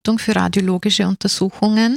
Verantwortung für radiologische Untersuchungen.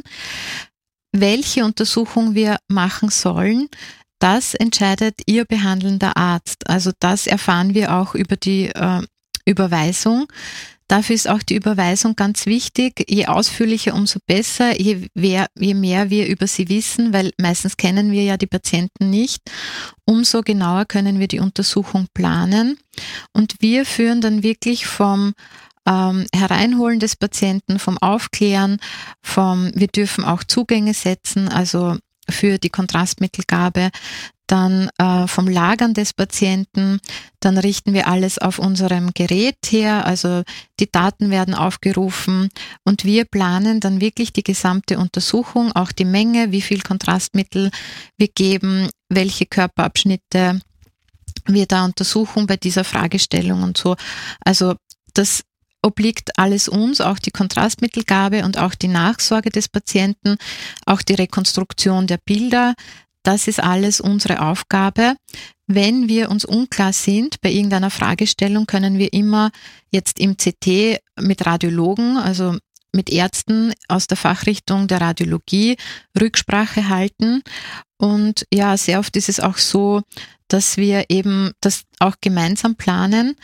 Welche Untersuchung wir machen sollen, das entscheidet Ihr behandelnder Arzt. Also das erfahren wir auch über die Überweisung. Dafür ist auch die Überweisung ganz wichtig. Je ausführlicher, umso besser, je mehr wir über sie wissen, weil meistens kennen wir ja die Patienten nicht, umso genauer können wir die Untersuchung planen. Und wir führen dann wirklich vom Hereinholen des Patienten, vom Aufklären, wir dürfen auch Zugänge setzen, also für die Kontrastmittelgabe, dann vom Lagern des Patienten, dann richten wir alles auf unserem Gerät her, also die Daten werden aufgerufen und wir planen dann wirklich die gesamte Untersuchung, auch die Menge, wie viel Kontrastmittel wir geben, welche Körperabschnitte wir da untersuchen bei dieser Fragestellung und so. Also das obliegt alles uns, auch die Kontrastmittelgabe und auch die Nachsorge des Patienten, auch die Rekonstruktion der Bilder. Das ist alles unsere Aufgabe. Wenn wir uns unklar sind bei irgendeiner Fragestellung, können wir immer jetzt im CT mit Radiologen, also mit Ärzten aus der Fachrichtung der Radiologie Rücksprache halten. Und ja, sehr oft ist es auch so, dass wir eben das auch gemeinsam planen,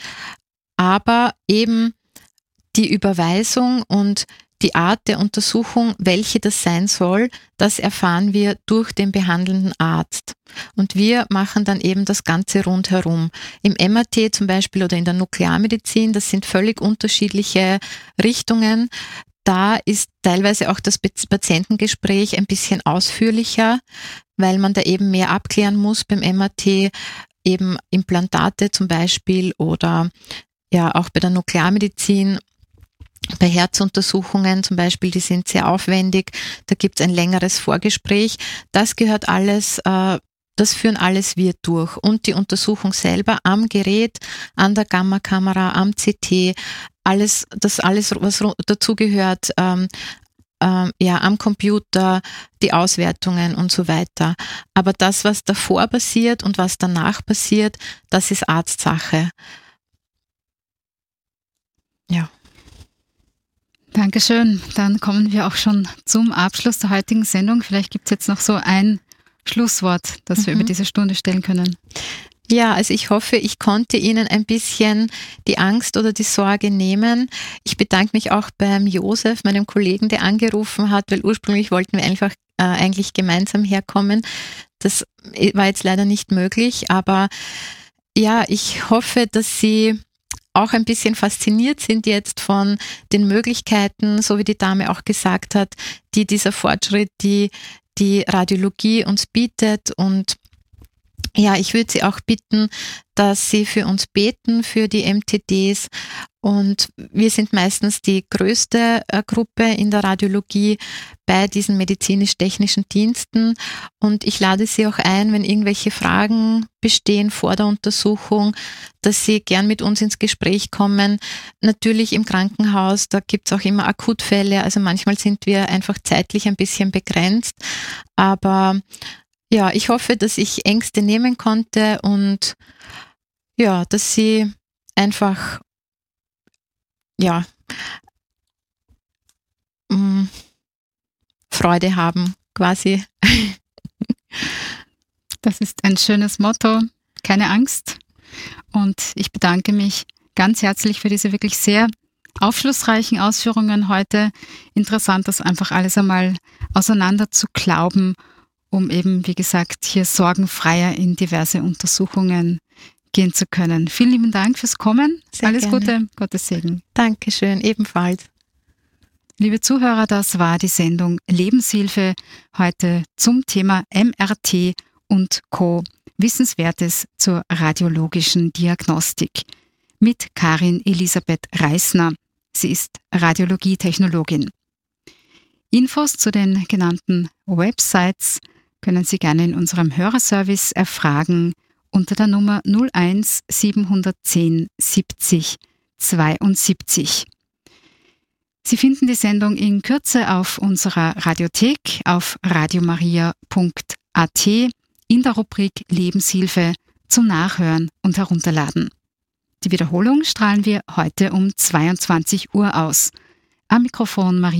aber eben die Überweisung und die Art der Untersuchung, welche das sein soll, das erfahren wir durch den behandelnden Arzt. Und wir machen dann eben das Ganze rundherum. Im MRT zum Beispiel oder in der Nuklearmedizin, das sind völlig unterschiedliche Richtungen. Da ist teilweise auch das Patientengespräch ein bisschen ausführlicher, weil man da eben mehr abklären muss beim MRT, eben Implantate zum Beispiel oder ja auch bei der Nuklearmedizin. Bei Herzuntersuchungen zum Beispiel, die sind sehr aufwendig, da gibt es ein längeres Vorgespräch. Das gehört alles, das führen alles wir durch. Und die Untersuchung selber am Gerät, an der Gammakamera, am CT, alles, was dazugehört, am Computer, die Auswertungen und so weiter. Aber das, was davor passiert und was danach passiert, das ist Arztsache. Ja. Dankeschön. Dann kommen wir auch schon zum Abschluss der heutigen Sendung. Vielleicht gibt es jetzt noch so ein Schlusswort, das wir über diese Stunde stellen können. Ja, also ich hoffe, ich konnte Ihnen ein bisschen die Angst oder die Sorge nehmen. Ich bedanke mich auch beim Josef, meinem Kollegen, der angerufen hat, weil ursprünglich wollten wir einfach eigentlich gemeinsam herkommen. Das war jetzt leider nicht möglich, aber ja, ich hoffe, dass Sie auch ein bisschen fasziniert sind jetzt von den Möglichkeiten, so wie die Dame auch gesagt hat, die dieser Fortschritt, die Radiologie uns bietet. Und ja, ich würde Sie auch bitten, dass Sie für uns beten, für die MTDs. Und wir sind meistens die größte Gruppe in der Radiologie bei diesen medizinisch-technischen Diensten. Und ich lade Sie auch ein, wenn irgendwelche Fragen bestehen vor der Untersuchung, dass Sie gern mit uns ins Gespräch kommen. Natürlich im Krankenhaus, da gibt es auch immer Akutfälle. Also manchmal sind wir einfach zeitlich ein bisschen begrenzt. Aber ja, ich hoffe, dass ich Ängste nehmen konnte und ja, dass Sie einfach Freude haben, quasi. Das ist ein schönes Motto, keine Angst. Und ich bedanke mich ganz herzlich für diese wirklich sehr aufschlussreichen Ausführungen heute. Interessant, das einfach alles einmal auseinander zu glauben, um eben, wie gesagt, hier sorgenfreier in diverse Untersuchungen gehen zu können. Vielen lieben Dank fürs Kommen. Sehr Alles gerne. Gute, Gottes Segen. Dankeschön, ebenfalls. Liebe Zuhörer, das war die Sendung Lebenshilfe heute zum Thema MRT und Co. Wissenswertes zur radiologischen Diagnostik mit Karin Elisabeth Reisner. Sie ist Radiologietechnologin. Infos zu den genannten Websites können Sie gerne in unserem Hörerservice erfragen unter der Nummer 01 710 70 72. Sie finden die Sendung in Kürze auf unserer Radiothek auf radiomaria.at in der Rubrik Lebenshilfe zum Nachhören und Herunterladen. Die Wiederholung strahlen wir heute um 22 Uhr aus. Am Mikrofon Maria